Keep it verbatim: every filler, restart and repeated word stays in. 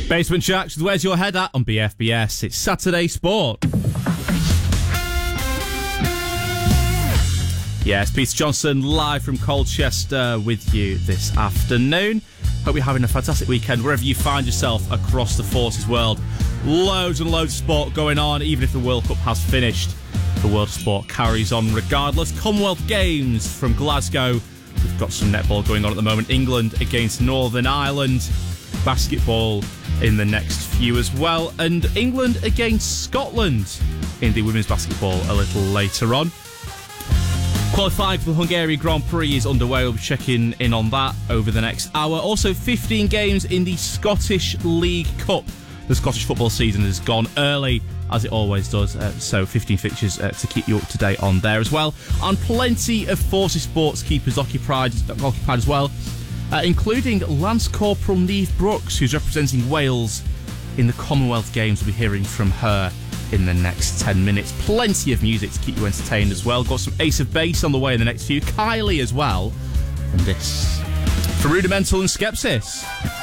Basement Jacks with Where's Your Head At on B F B S. It's Saturday Sport. Yes, Peter Johnson live from Colchester with you this afternoon. Hope you're having a fantastic weekend wherever you find yourself across the Forces world. Loads and loads of sport going on, even if the World Cup has finished. The world of sport carries on regardless. Commonwealth Games from Glasgow. We've got some netball going on at the moment. England against Northern Ireland. Basketball in the next few as well. And England against Scotland in the women's basketball a little later on. Qualifying for the Hungarian Grand Prix is underway. We'll be checking in on that over the next hour. Also, fifteen games in the Scottish League Cup. The Scottish football season has gone early, as it always does. Uh, so fifteen fixtures uh, to keep you up to date on there as well. And plenty of Forces sports keepers occupied, occupied as well, uh, including Lance Corporal Niamh Brooks, who's representing Wales in the Commonwealth Games. We'll be hearing from her in the next ten minutes. Plenty of music to keep you entertained as well. Got some Ace of Base on the way in the next few. Kylie as well. And this for Rudimental and Skepsis.